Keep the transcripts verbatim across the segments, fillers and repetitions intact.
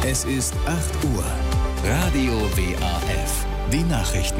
Es ist acht Uhr. Radio W A F. Die Nachrichten.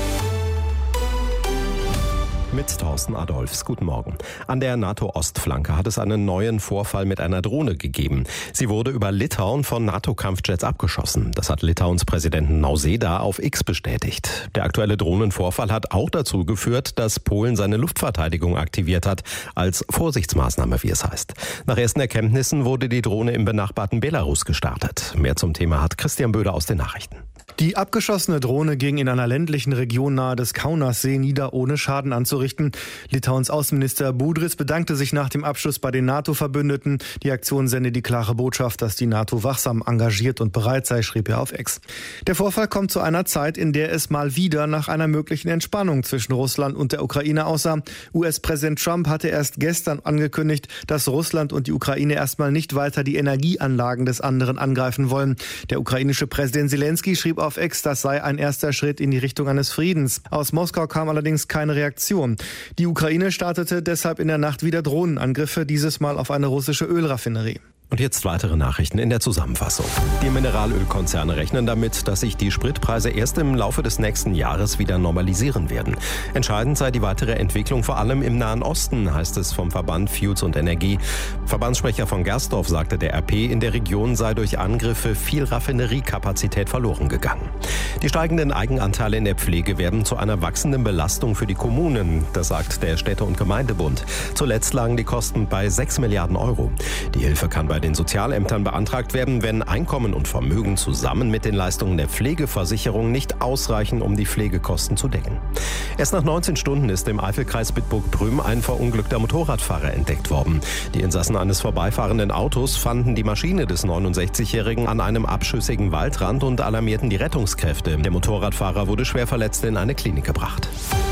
Mit Thorsten Adolfs. Guten Morgen. An der NATO-Ostflanke hat es einen neuen Vorfall mit einer Drohne gegeben. Sie wurde über Litauen von NATO-Kampfjets abgeschossen. Das hat Litauens Präsidenten Nausėda auf X bestätigt. Der aktuelle Drohnenvorfall hat auch dazu geführt, dass Polen seine Luftverteidigung aktiviert hat, als Vorsichtsmaßnahme, wie es heißt. Nach ersten Erkenntnissen wurde die Drohne im benachbarten Belarus gestartet. Mehr zum Thema hat Christian Böder aus den Nachrichten. Die abgeschossene Drohne ging in einer ländlichen Region nahe des Kaunassee nieder, ohne Schaden anzurichten. Litauens Außenminister Budris bedankte sich nach dem Abschuss bei den NATO-Verbündeten. Die Aktion sende die klare Botschaft, dass die NATO wachsam, engagiert und bereit sei, schrieb er auf X. Der Vorfall kommt zu einer Zeit, in der es mal wieder nach einer möglichen Entspannung zwischen Russland und der Ukraine aussah. U S-Präsident Trump hatte erst gestern angekündigt, dass Russland und die Ukraine erstmal nicht weiter die Energieanlagen des anderen angreifen wollen. Der ukrainische Präsident Zelensky schrieb auf X, das sei ein erster Schritt in die Richtung eines Friedens. Aus Moskau kam allerdings keine Reaktion. Die Ukraine startete deshalb in der Nacht wieder Drohnenangriffe, dieses Mal auf eine russische Ölraffinerie. Und jetzt weitere Nachrichten in der Zusammenfassung. Die Mineralölkonzerne rechnen damit, dass sich die Spritpreise erst im Laufe des nächsten Jahres wieder normalisieren werden. Entscheidend sei die weitere Entwicklung vor allem im Nahen Osten, heißt es vom Verband Fuels und Energie. Verbandssprecher von Gersdorf sagte der R P, in der Region sei durch Angriffe viel Raffineriekapazität verloren gegangen. Die steigenden Eigenanteile in der Pflege werden zu einer wachsenden Belastung für die Kommunen, das sagt der Städte- und Gemeindebund. Zuletzt lagen die Kosten bei sechs Milliarden Euro. Die Hilfe kann bei den Sozialämtern beantragt werden, wenn Einkommen und Vermögen zusammen mit den Leistungen der Pflegeversicherung nicht ausreichen, um die Pflegekosten zu decken. Erst nach neunzehn Stunden ist im Eifelkreis Bitburg-Prüm ein verunglückter Motorradfahrer entdeckt worden. Die Insassen eines vorbeifahrenden Autos fanden die Maschine des neunundsechzigjährigen an einem abschüssigen Waldrand und alarmierten die Rettungskräfte. Der Motorradfahrer wurde schwer verletzt in eine Klinik gebracht.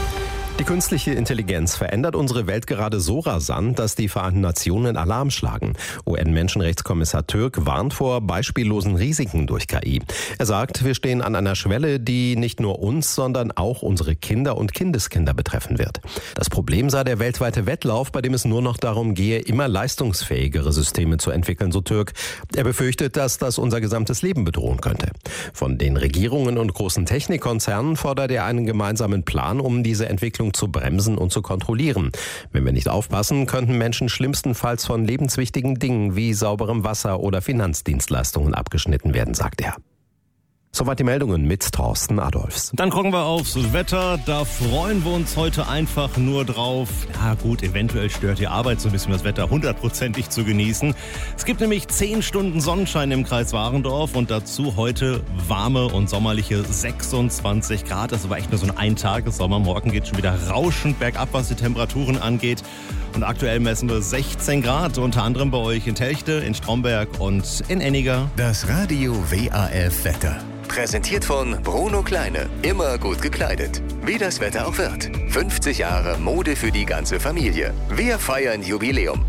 Die künstliche Intelligenz verändert unsere Welt gerade so rasant, dass die Vereinten Nationen Alarm schlagen. U N-Menschenrechtskommissar Türk warnt vor beispiellosen Risiken durch K I. Er sagt, wir stehen an einer Schwelle, die nicht nur uns, sondern auch unsere Kinder und Kindeskinder betreffen wird. Das Problem sei der weltweite Wettlauf, bei dem es nur noch darum gehe, immer leistungsfähigere Systeme zu entwickeln, so Türk. Er befürchtet, dass das unser gesamtes Leben bedrohen könnte. Von den Regierungen und großen Technikkonzernen fordert er einen gemeinsamen Plan, um diese Entwicklung zu bremsen und zu kontrollieren. Wenn wir nicht aufpassen, könnten Menschen schlimmstenfalls von lebenswichtigen Dingen wie sauberem Wasser oder Finanzdienstleistungen abgeschnitten werden, sagt er. Soweit die Meldungen mit Thorsten Adolfs. Dann gucken wir aufs Wetter. Da freuen wir uns heute einfach nur drauf. Ja gut, eventuell stört die Arbeit so ein bisschen das Wetter hundertprozentig zu genießen. Es gibt nämlich zehn Stunden Sonnenschein im Kreis Warendorf und dazu heute warme und sommerliche sechsundzwanzig Grad. Das war echt nur so ein Eintagessommer. Morgen geht schon wieder rauschend bergab, was die Temperaturen angeht. Und aktuell messen wir sechzehn Grad, unter anderem bei euch in Telchte, in Stromberg und in Enniger. Das Radio W A F Wetter. Präsentiert von Bruno Kleine. Immer gut gekleidet. Wie das Wetter auch wird. fünfzig Jahre Mode für die ganze Familie. Wir feiern Jubiläum.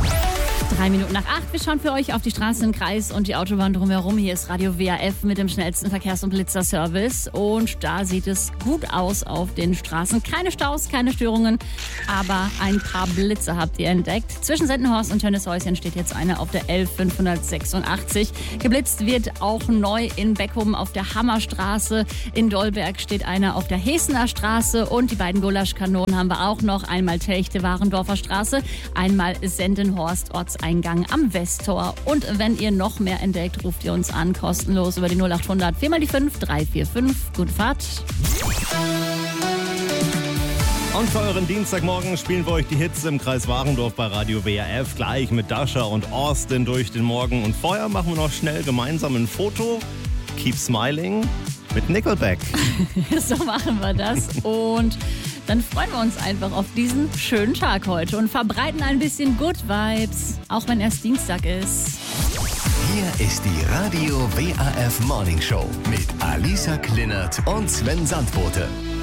Drei Minuten nach acht. Wir schauen für euch auf die Straßen im Kreis und die Autobahn drumherum. Hier ist Radio W A F mit dem schnellsten Verkehrs- und Blitzerservice. Und da sieht es gut aus auf den Straßen. Keine Staus, keine Störungen, aber ein paar Blitze habt ihr entdeckt. Zwischen Sendenhorst und Tönnieshäuschen steht jetzt eine auf der L fünfhundertsechsundachtzig. Geblitzt wird auch neu in Beckum auf der Hammerstraße. In Dolberg steht eine auf der Hesener Straße. Und die beiden Gulaschkanonen haben wir auch noch. Einmal Telchte-Warendorfer Straße, einmal Sendenhorst Orts Eingang am Westtor. Und wenn ihr noch mehr entdeckt, ruft ihr uns an, kostenlos über die null acht hundert vier mal die fünf drei vier fünf. Gute Fahrt. Und für euren Dienstagmorgen spielen wir euch die Hits im Kreis Warendorf bei Radio W A F gleich mit Dasha und Austin durch den Morgen. Und vorher machen wir noch schnell gemeinsam ein Foto. Keep Smiling mit Nickelback. So machen wir das. Und dann freuen wir uns einfach auf diesen schönen Tag heute und verbreiten ein bisschen Good Vibes, auch wenn erst Dienstag ist. Hier ist die Radio W A F Morning Show mit Alisa Klinert und Sven Sandbote.